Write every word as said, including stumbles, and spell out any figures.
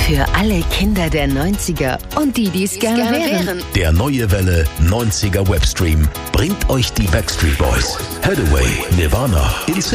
Für alle Kinder der neunziger und die, die es gerne, gerne wären. wären. Der neue Welle neunziger Webstream bringt euch die Backstreet Boys, Hathaway, Nirvana, In